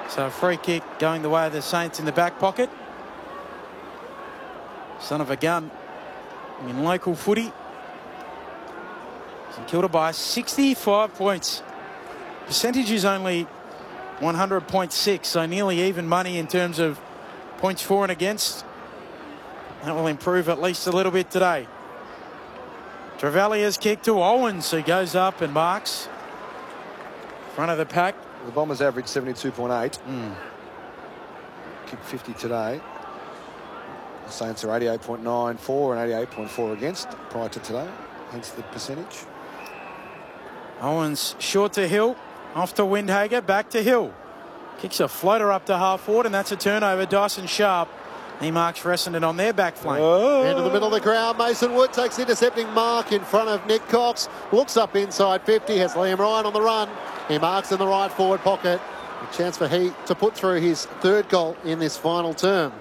So a free kick going the way of the Saints in the back pocket. Son of a gun in local footy. St Kilda by 65 points. Percentage is only 100.6, so nearly even money in terms of points for and against. That will improve at least a little bit today. Travaglia's kick to Owens, who goes up and marks. Front of the pack. The Bombers average 72.8. Kick 50 today. The Saints are 88.94 and 88.4 against prior to today, hence the percentage. Owens short to Hill, off to Windhager, back to Hill. Kicks a floater up to half forward, and that's a turnover. Dyson Sharp, he marks for Essendon on their back flank. Into the middle of the ground, Mason Wood takes the intercepting mark in front of Nick Cox. Looks up inside 50, has Liam Ryan on the run. He marks in the right forward pocket. A chance for he to put through his third goal in this final term.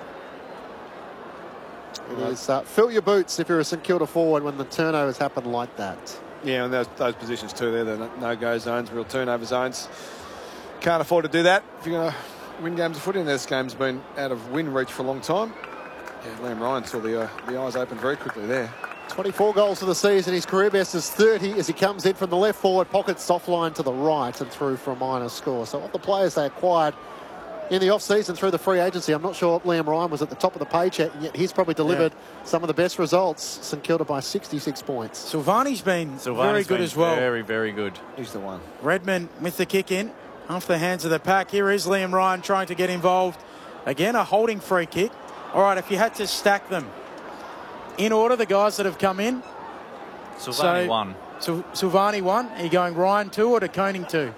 It is fill your boots if you're a St Kilda forward when the turnovers happen like that. Yeah, and those positions too there, the no-go zones, real turnover zones. Can't afford to do that if you're going to win games of footy, and this game's been out of win reach for a long time. Yeah, Liam Ryan saw the eyes open very quickly there. 24 goals for the season. His career best is 30 as he comes in from the left forward pocket, soft line to the right and through for a minor score. So of the players they acquired in the off-season through the free agency, I'm not sure Liam Ryan was at the top of the paycheck, and yet he's probably delivered some of the best results. St Kilda by 66 points. Silvani's been very good as well. Very, very good. He's the one. Redmond with the kick in, off the hands of the pack. Here is Liam Ryan trying to get involved. Again, a holding free kick. All right, if you had to stack them in order, the guys that have come in. Silvani won. So Silvani 1. Are you going Ryan 2 or De Koning 2?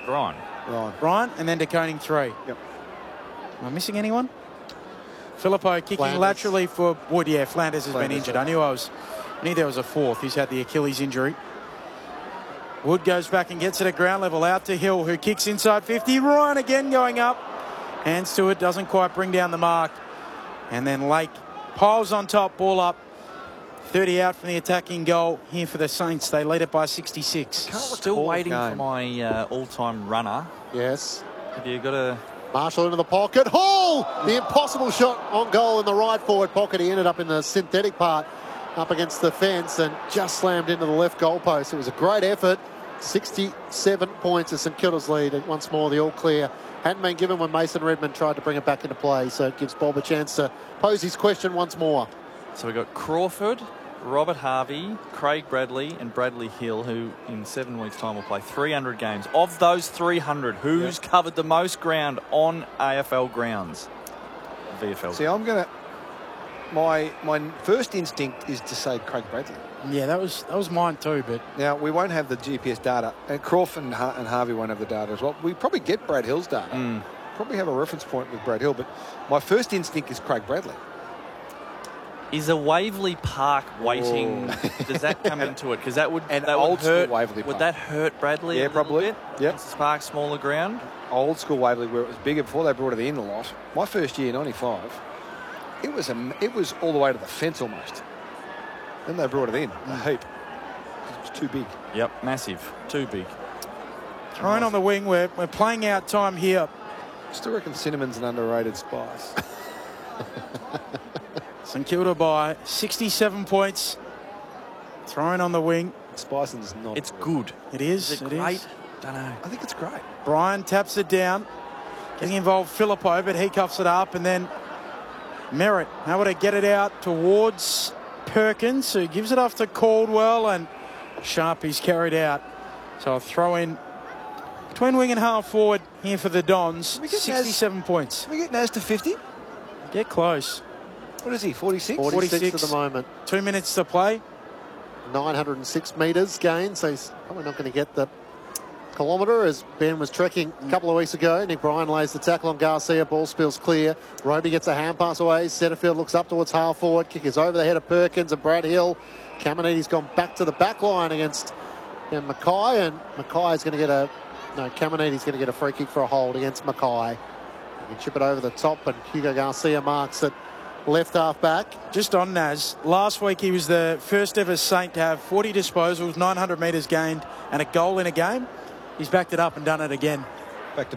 Ryan, and then De Koning 3. Yep. Am I missing anyone? Filippo kicking Flanders. laterally for Wood. Yeah, Flanders has been injured. I knew there was a fourth. He's had the Achilles injury. Wood goes back and gets it at ground level out to Hill, who kicks inside 50. Ryan again going up. Hands to it, doesn't quite bring down the mark. And then Lake piles on top, ball up. 30 out from the attacking goal here for the Saints. They lead it by 66. Still waiting for my all-time runner. Yes. Have you got a... Marshall into the pocket. Hall! The impossible shot on goal in the right forward pocket. He ended up in the synthetic part up against the fence and just slammed into the left goalpost. It was a great effort. 67 points as St Kilda's lead. And once more, the all clear hadn't been given when Mason Redmond tried to bring it back into play. So it gives Bob a chance to pose his question once more. So we've got Crawford, Robert Harvey, Craig Bradley and Bradley Hill, who in 7 weeks' time will play 300 games. Of those 300, who's covered the most ground on AFL grounds? VFL. See, I'm going to... My first instinct is to say Craig Bradley. Yeah, that was mine too, but... Now, we won't have the GPS data, and Crawford and Harvey won't have the data as well. We probably get Brad Hill's data. Probably have a reference point with Brad Hill, but my first instinct is Craig Bradley. Is a Waverley Park waiting? Does that come into it? Because that would old school hurt. Waverley Park. Would that hurt Bradley? Yeah, a probably. Bit? Yep. Spark smaller ground. Old school Waverley, where it was bigger before they brought it in a lot. My first year, 95, it was all the way to the fence almost. Then they brought it in a heap. It was too big. Yep, massive, too big. Thrown on the wing, we're playing out time here. Still reckon cinnamon's an underrated spice. St Kilda by 67 points. Thrown on the wing. Spice is not. It's good. It is. Is it great? Don't know. I think it's great. Brian taps it down. Getting involved Filippo, but he cuffs it up. And then Merritt able to get it out towards Perkins, who gives it off to Caldwell. And Sharpie's carried out. So I'll throw in between wing and half forward here for the Dons. 67 points. Can we get Naz to 50? Get close. What is he, 46? 46 at the moment. 2 minutes to play. 906 metres gained, so he's probably not going to get the kilometre as Ben was trekking a couple of weeks ago. Nick Bryan lays the tackle on Garcia, ball spills clear. Roby gets a hand pass away. Setterfield looks up towards half forward. Kick is over the head of Perkins and Brad Hill. Caminiti's gone back to the back line against Mackay, and Mackay is going to get Caminiti's going to get a free kick for a hold against Mackay. He can chip it over the top, and Hugo Garcia marks it. Left half back. Just on Naz, last week he was the first ever Saint to have 40 disposals, 900 metres gained and a goal in a game. He's backed it up and done it again.